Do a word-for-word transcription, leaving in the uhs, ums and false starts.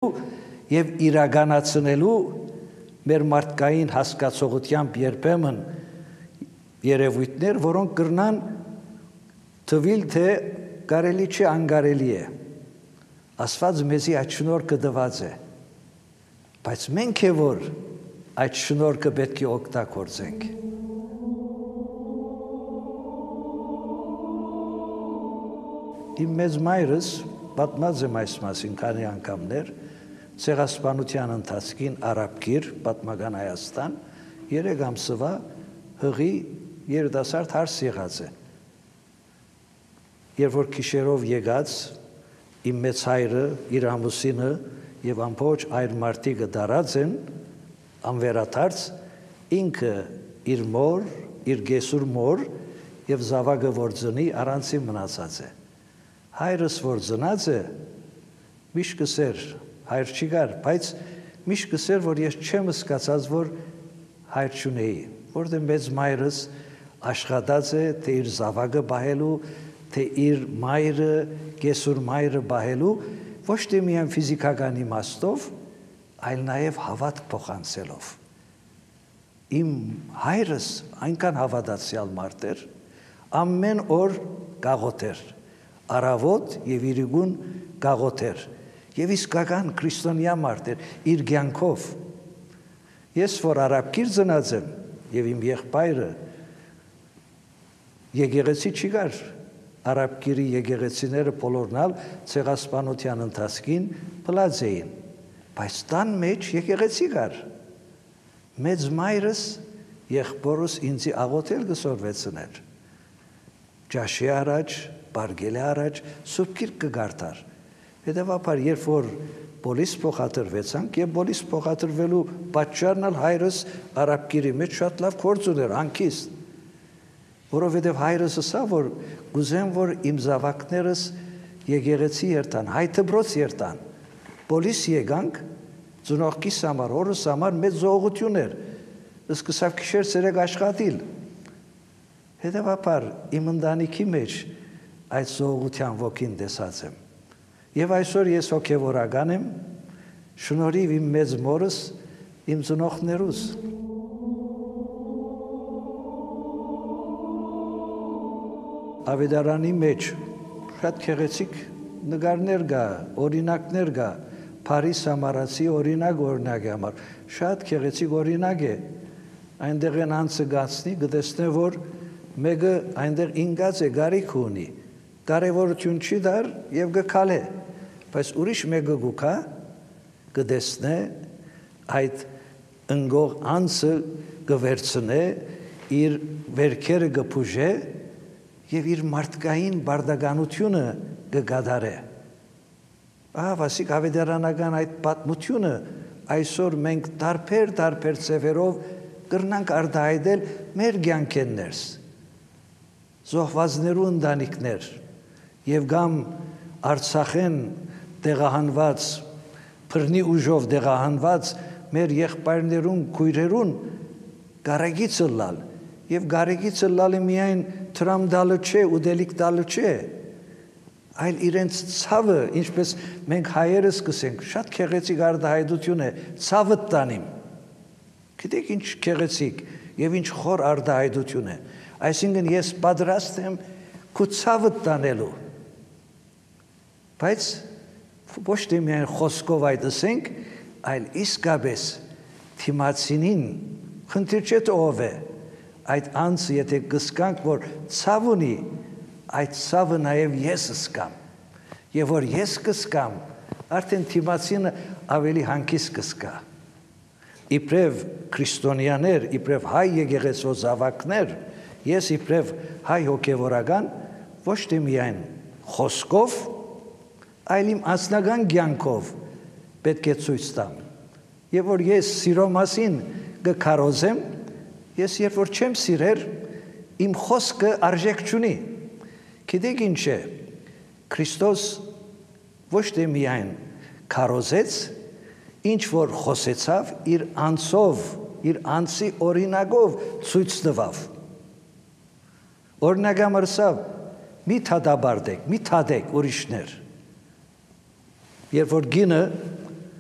եւ իրականացնելու մեր մարդկային հասկացողությամբ երբեմն երևույթներ, որոնք կրնան թվիլ թե կարելի չէ անկարելի է։ Աստված մեզի այդ շնորհքը տված է, բայց մենք է որ այդ շնորհքը պետք է օգտագործենք։ Իմ մեծ մայրս պատմած եմ այս մասին քանի անգամներ, ցեղասպանության ընթացքին Արաբկիր, պատմական Հայաստան, երեք ամսվա հղի երիտասարդ հարս եղած է։ Երբ որ գիշերով եկած իմ մեծ հայրը, իր ամուսինը եւ ամբողջ այլ մարդիկը դարած են անվերադարձ, ինքը իր մոր, իր գեսուր մոր եւ զավակը որ ծնի առանցին մնացած է։ Հայրս որ ծնած է, միշտ կսեր, հայր չի գար, բայց միշտ կսեր, որ ես չեմ սկացած, որ հայր չունեի, որտեղ մեծ մայրս աշխատած է, թե իր զավակը բահելու, թե իր մայրը, գեսուր մայրը բահելու, ոչ թե միայն ֆիզիկական իմաստով, այլ նաև հավատք փոխանցելով։ Իմ հայրս այնքան հավատացյալ մարդ էր, ամեն օր գաղութ էր, առավոտ եւ իրիկուն գաղութ էր, եւ իսկական քրիստոնյա մարդ էր իր կյանքով։ Ես որ Արաբկիր ծնած եմ եւ իմ եղբայրը եկեղեցի չի գար, Արաբկիրի եկեղեցիները բոլորնալ ցեղասպանության ընթացքին փլած էին, բայց տան մեջ եկեղեցի գար։ Մեծ մայրս եղբորս ինձի աղոթել կսորվեցներ։ Ջաշի առաջ, բարգելի առաջ, Սուրբ Գիրքը գարտար։ Հետևաբար, երբ որ բոլիս փոխադրվեցանք եւ բոլիս փոխադրվելու պատճառն ալ հայրս Արաբկիրի մեջ շատ լավ գործ ուներ, անքիստ, որովհետեւ հայրս ասա, որ գուզեմ, որ իմ զավակներս եկեղեցի երթան, հայ դպրոց երթան։ Բոլիս եկանք, ծնողքիս համար, օրս համար մեծ զողություն էր, սկսավ քիշեր ցերեկ աշխատիլ։ Հետևաբար, իմ ընտանիքի մեջ այդ զողության ոգին տեսած եմ։ Եվ այսօր ես հոգևորական եմ, շնորհիվ իմ մեծ մորս, իմ ծնողներուս։ Ավետարանի մեջ շատ գեղեցիկ նկարներ կա, օրինակներ կա, Փարիզ համարացի օրինակ օրինակի համար, շատ գեղեցիկ օրինակ է։ Այնտեղ են անցը գացնի, կտեսնե, որ մեկը այնտեղ ինգած է, գարիք ունի, կարևորություն չի դար եւ գքալե, բայց ուրիշ մեկը գուքա կտեսնե այդ ընկող անցը կվերցնե, իր վերքերը կփուժե եւ իր մարդկային բարդականությունը կգադարե։ Ահա վասիկ ավետարանական այդ պատմությունը այսօր մենք տարբեր-տարբեր ձևերով կրնանք արտահայտել մեր կյանքերներս, զոհվածներու ընտանիքներ եւ կամ Արցախեն տեղահանված, բռնի ուժով տեղահանված մեր եղբայրներուն, քույրերուն գարեգիցը լալ եւ գարեգիցը լալը միայն տրամ դալը չէ, ուդելիք դալը չէ, այլ իրենց ցավը, ինչպես մենք հայերս կսենք, շատ քեղեցիկ արտահայտություն է, ցավը տանիմ։ Գիտեք ինչ քեղեցիկ եւ ինչ խոր արտահայտություն է։ Այսինքն ես պատրաստ եմ քո ցավը տանելու։ Բայց ոչ թե միայն խոսքով այդ ասենք, այլ իսկապես թիմացինին խնդիր չէ թե ով է։ Այդ անձը եթե կսկանք, որ ցավ ունի, այդ ցավը նաև ես կսկամ։ Եվ որ ես կսկամ, արդեն թիմացինը ավելի հանգիստ կսկա։ Իբրև քրիստոնյաներ, իբրև հայ եկեղեցու զավակներ, ես իբրև հայ հոգևորական ոչ թե միայն խոսքով, այլ իմ անձնական կյանքով պետք է ցույց տամ։ Եվ որ ես սիրո մասին կքարոզեմ, ես երբ որ չեմ սիրեր, իմ խոսքը արժեք չունի։ Գիտեք ինչ է, Քրիստոս ոչ թե միայն քարոզեց, ինչ որ խոսեցավ, իր անձով, իր անձի օրինակով ցույց տվավ։ Օրինակամար ասավ, մի թադաբարդեք, մի թադեք ուրիշներ։ Երբ որ գինը